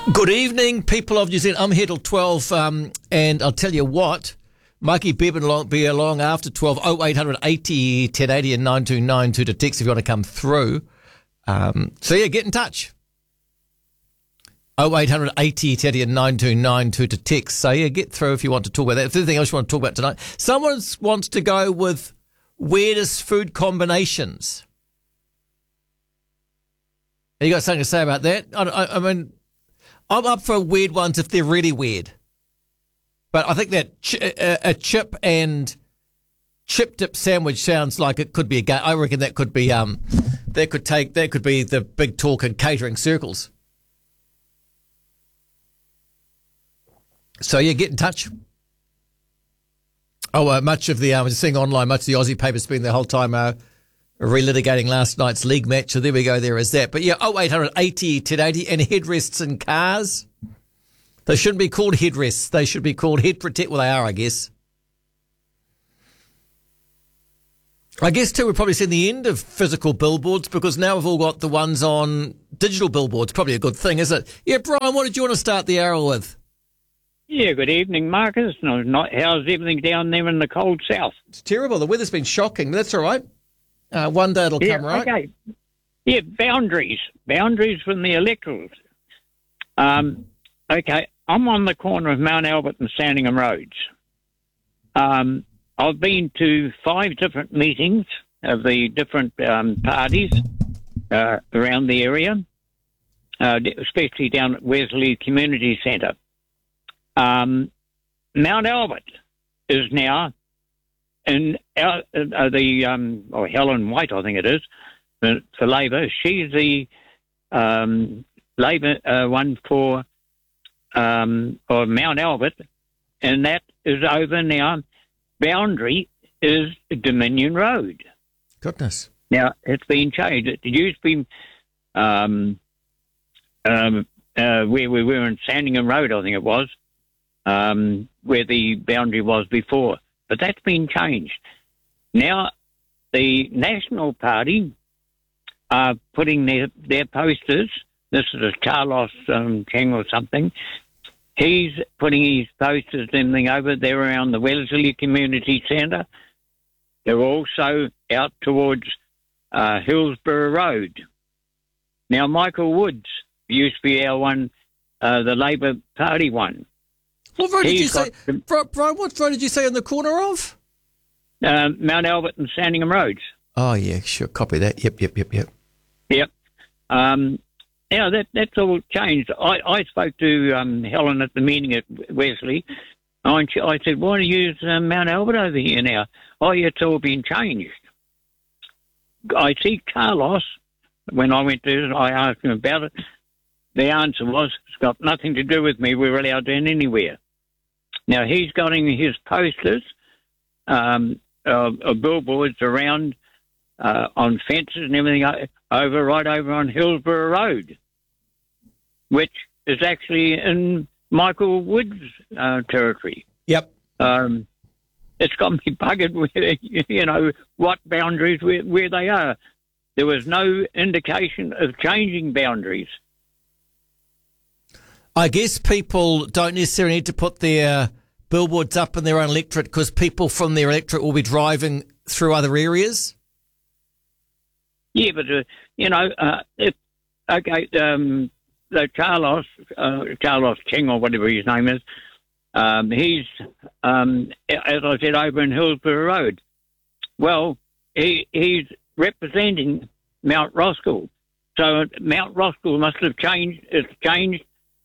Good evening, people of New Zealand. I'm here till 12, and I'll tell you what, Mikey Bevan will be along after 12, 0800 80 1080 and 9292 to text if you want to come through. So, yeah, get in touch. 0800 80 1080 and 9292 to text. So, yeah, get through if you want to talk about that. If there's anything else you want to talk about tonight. Someone wants to go with weirdest food combinations. Have you got something to say about that? I mean, I'm up for weird ones if they're really weird. But I think that a chip and chip dip sandwich sounds like it could be a game. I reckon that could be that could be the big talk in catering circles. So yeah, get in touch. Oh, much of the I was seeing online, much of the Aussie papers spend the whole time relitigating last night's league match. So there we go. There is that. But yeah, 0800 80 1080 and headrests in cars. They shouldn't be called headrests. They should be called head protect. Well, they are, I guess. I guess, too, we've probably seen the end of physical billboards because now we've all got the ones on digital billboards. Probably a good thing, is it? Yeah, Brian, what did you want to start the hour with? Yeah, good evening, Marcus. No, how's everything down there in the cold south? It's terrible. The weather's been shocking. That's all right. One day it'll come right. Okay. Yeah, boundaries from the electorate. Okay, I'm on the corner of Mount Albert and Sandringham Roads. I've been to 5 different meetings of the different parties around the area, especially down at Wesley Community Centre. Mount Albert is now in Helen White, I think it is, for Labor. She's the Labor one for Mount Albert, and that is over now. Boundary is Dominion Road. Goodness. Now, it's been changed. It used to be where we were in Sandringham Road, I think it was, where the boundary was before. But that's been changed. Now, the National Party are putting their posters. This is Carlos King or something. He's putting his posters and everything over there around the Wellesley Community Centre. They're also out towards Hillsborough Road. Now, Michael Woods used to be our one, the Labor Party one. What road did you say? Brian, what road did you say on the corner of? Mount Albert and Sandringham Roads. Oh, yeah, sure. Copy that. Yep. Yep. Now, that's all changed. I spoke to Helen at the meeting at Wesley. I said, why do you use Mount Albert over here now? Oh, yeah, it's all been changed. I see Carlos, when I went to I asked him about it. The answer was, it's got nothing to do with me. We're allowed in anywhere. Now, he's got his posters of billboards around on fences and everything right over on Hillsborough Road, which is actually in Michael Wood's territory. Yep. It's got me buggered with, what boundaries, where they are. There was no indication of changing boundaries. I guess people don't necessarily need to put their billboards up in their own electorate because people from their electorate will be driving through other areas. Yeah, but, the Carlos King or whatever his name is, he's, as I said, over in Hillsborough Road. Well, he's representing Mount Roskill. So Mount Roskill must have changed. It's changed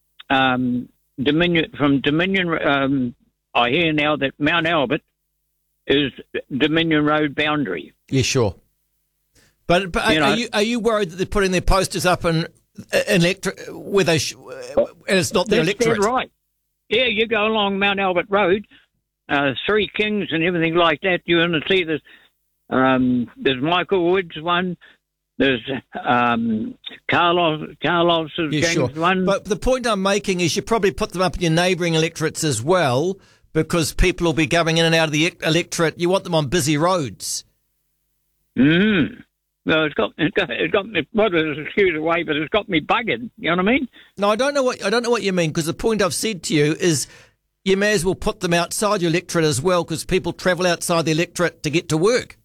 Dominion. I hear now that Mount Albert is Dominion Road boundary. Yeah, sure. But are you worried that they're putting their posters up in electorate where they and it's not their electorate? That's right. Yeah, you go along Mount Albert Road, Three Kings and everything like that. You're going to see this. There's Michael Woods one. There's Carlos James sure. one. But the point I'm making is you probably put them up in your neighbouring electorates as well because people will be going in and out of the electorate. You want them on busy roads. Well, it's got me. Well, there's a excuse away, but it's got me buggered. You know what I mean? No, I don't know what you mean, because the point I've said to you is you may as well put them outside your electorate as well, because people travel outside the electorate to get to work.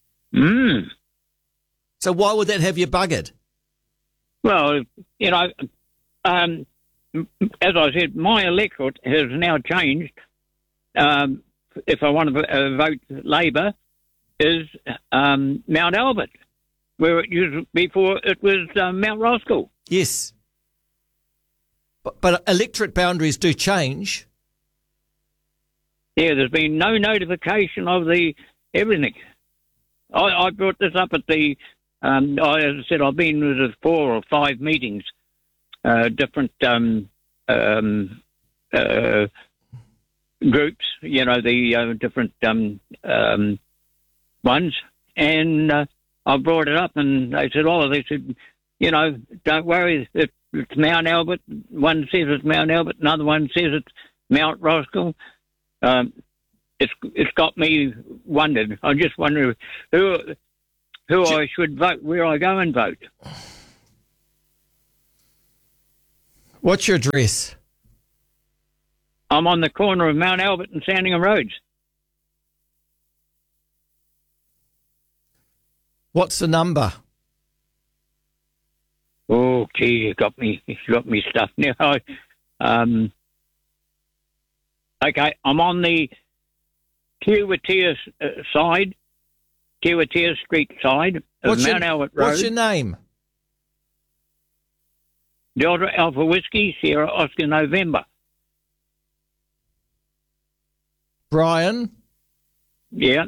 So why would that have you buggered? Well, you know, as I said, my electorate has now changed. If I want to vote Labor, is Mount Albert, where it used before it was Mount Roskill. Yes. But electorate boundaries do change. Yeah, there's been no notification of the everything. I brought this up at the, as I said, I've been to 4 or 5 meetings, different groups, you know, the different ones, and I brought it up, and they said, they said, you know, don't worry, it's Mount Albert. One says it's Mount Albert, another one says it's Mount Roskill. It's got me wondered. I just wonder who I should vote, where I go and vote. What's your address? I'm on the corner of Mount Albert and Sandringham Roads. What's the number? Oh, gee, you got me stuffed now. Okay, I'm on the Kiwatea side, Kiwatea Street side of Mount Albert Road. What's your name? Delta Alpha Whiskey, Sierra Oscar November. Brian? Yeah.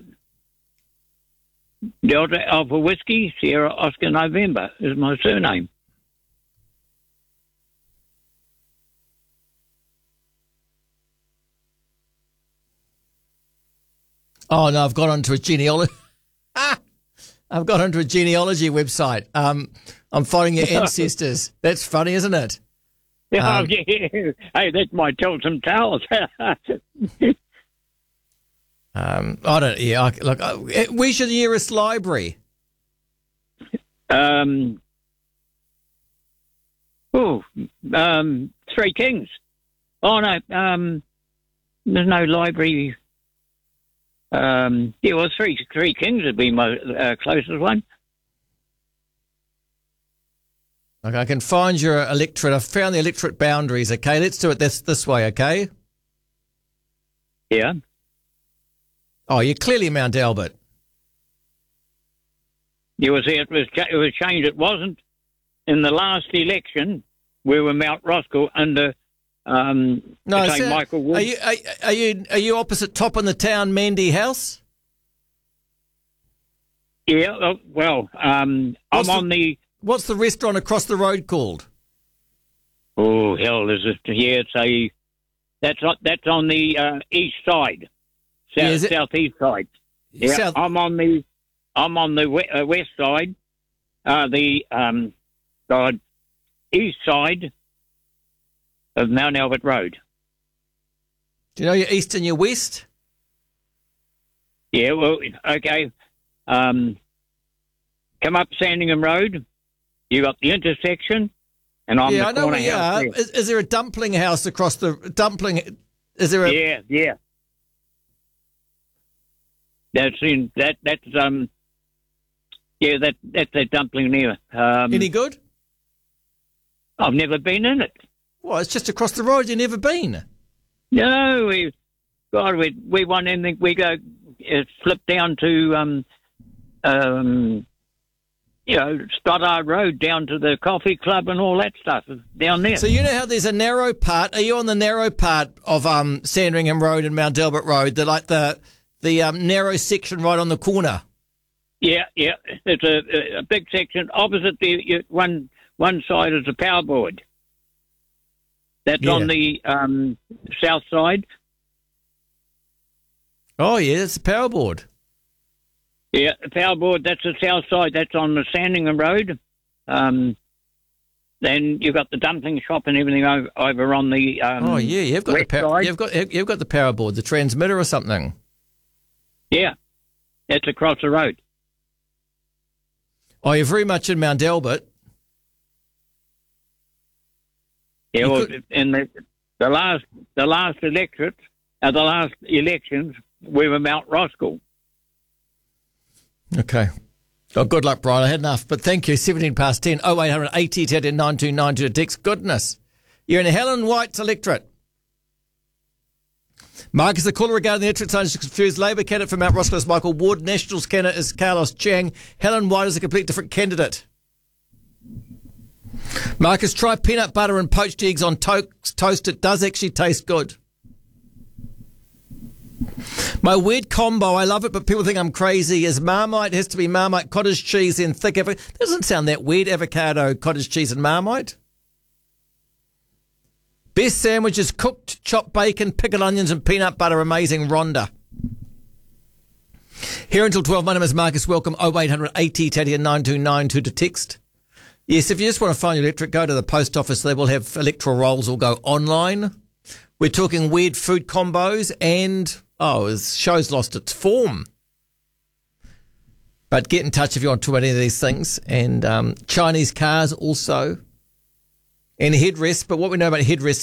Delta Alpha Whiskey, Sierra Oscar November is my surname. Oh, no, I've got onto a genealogy. I've got onto a genealogy website. I'm following your ancestors. That's funny, isn't it? Yeah. Hey, that might tell some tales. I don't. Yeah, look. Where's your nearest library? Three Kings. Oh no, there's no library. Three Kings would be my closest one. Okay, I can find your electorate. I've found the electorate boundaries. Okay, let's do it this way. Okay. Yeah. Oh, you're clearly Mount Albert. You will see it was changed. It wasn't in the last election. We were Mount Roskill under Michael Wood. Are you opposite top in the town, Mandy House? Yeah. Well, I'm on the. What's the restaurant across the road called? Oh hell, is it? Yeah, that's on the east side. Southeast side. Yeah, I'm on the west side, east side of Mount Albert Road. Do you know your east and your west? Yeah, well, okay. Come up Sandringham Road. You got the intersection, and I'm the corner house. Yeah, I know where you are. Is there a dumpling house across the dumpling? Is there a? Yeah. That's a dumpling near. Any good? I've never been in it. Well, it's just across the road. You've never been? No, we want anything. We go slip down to Stoddard Road down to the coffee club and all that stuff down there. So you know how there's a narrow part. Are you on the narrow part of Sandringham Road and Mount Albert Road? The narrow section right on the corner. Yeah. It's a big section opposite the one side is a power board. That's on the south side. Oh yeah, it's a power board. Yeah, the power board. That's the south side. That's on the Sandringham Road. Then you've got the dumpling shop and everything over on the you've got west side. You've got the power board, the transmitter or something. Yeah, it's across the road. Oh, you're very much in Mount Albert. Yeah, well, in the last electorate, the last elections, we were Mount Roskill. Okay. Oh, good luck, Brian. I had enough, but thank you. 17 past 10. 0800 80 10 9292 to text. Goodness. You're in Helen White's electorate. Marcus, the caller regarding the electorate sign is confused. Labor candidate for Mount Roskill is Michael Ward. Nationals candidate is Carlos Chang. Helen White is a complete different candidate. Marcus, try peanut butter and poached eggs on toast. It does actually taste good. My weird combo, I love it, but people think I'm crazy, is Marmite. It has to be Marmite, cottage cheese, and thick avocado. Doesn't sound that weird, avocado, cottage cheese, and Marmite. Best sandwiches, cooked, chopped bacon, pickled onions, and peanut butter. Amazing, Rhonda. Here until 12, my name is Marcus. Welcome, 0800 80 10 9292 to text. Yes, if you just want to find your electorate, go to the post office. They will have electoral rolls or go online. We're talking weird food combos and, this show's lost its form. But get in touch if you want to talk about any of these things. And Chinese cars also. And headrests, but what we know about headrests